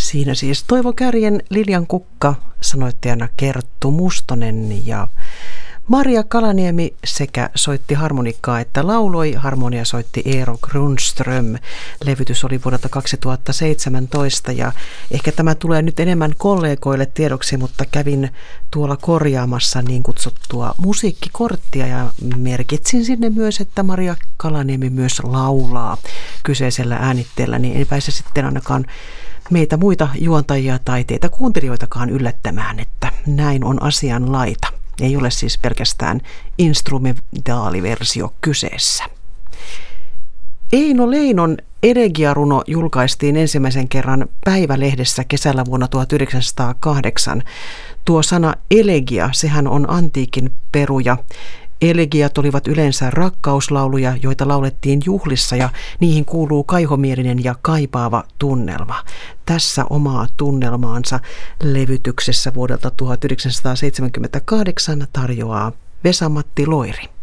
Siinä siis Toivo Kärjen Liljan kukka, sanoittajana Kerttu Mustonen ja Maria Kalaniemi sekä soitti harmonikkaa että lauloi. Harmonia soitti Eero Grundström. Levytys oli vuodelta 2017 ja ehkä tämä tulee nyt enemmän kollegoille tiedoksi, mutta kävin tuolla korjaamassa niin kutsuttua musiikkikorttia ja merkitsin sinne myös, että Maria Kalaniemi myös laulaa kyseisellä äänitteellä, niin ei pääse sitten ainakaan meitä muita juontajia tai teitä kuuntelijoitakaan yllättämään, että näin on asian laita. Ei ole siis pelkästään instrumentaaliversio kyseessä. Eino Leinon elegiaruno julkaistiin ensimmäisen kerran Päivälehdessä kesällä vuonna 1908. Tuo sana elegia, sehän on antiikin peruja. Elegiat olivat yleensä rakkauslauluja, joita laulettiin juhlissa ja niihin kuuluu kaihomielinen ja kaipaava tunnelma. Tässä omaa tunnelmaansa levytyksessä vuodelta 1978 tarjoaa Vesa-Matti Loiri.